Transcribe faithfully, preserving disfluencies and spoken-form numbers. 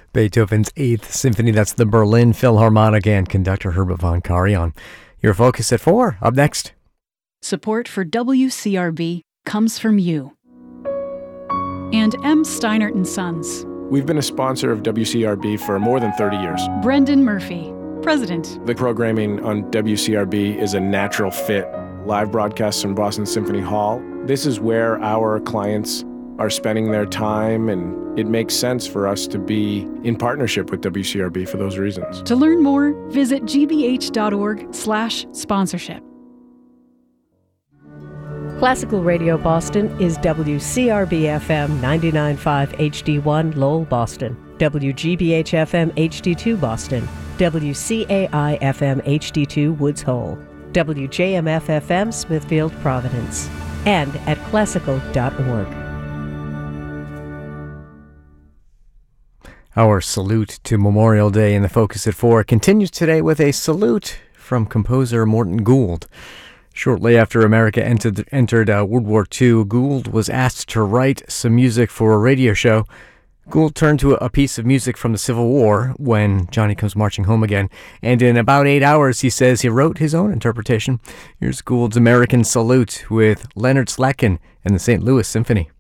Beethoven's Eighth Symphony. That's the Berlin Philharmonic and conductor Herbert von Karajan. Your Focus at four. Up next. Support for W C R B comes from you and M. Steinert and Sons. We've been a sponsor of W C R B for more than thirty years. Brendan Murphy, President. The programming on W C R B is a natural fit. Live broadcasts from Boston Symphony Hall. This is where our clients are spending their time, and it makes sense for us to be in partnership with W C R B for those reasons. To learn more, visit gbh.org slash sponsorship. Classical Radio Boston is W C R B F M ninety-nine point five H D one Lowell, Boston, W G B H F M H D two Boston, W C A I F M H D two Woods Hole, W J M F F M Smithfield, Providence, and at classical dot org. Our salute to Memorial Day in the Focus at four continues today with a salute from composer Morton Gould. Shortly after America entered, entered uh, World War Two, Gould was asked to write some music for a radio show. Gould turned to a piece of music from the Civil War, When Johnny Comes Marching Home Again, and in about eight hours, he says he wrote his own interpretation. Here's Gould's American Salute with Leonard Slatkin and the Saint Louis Symphony.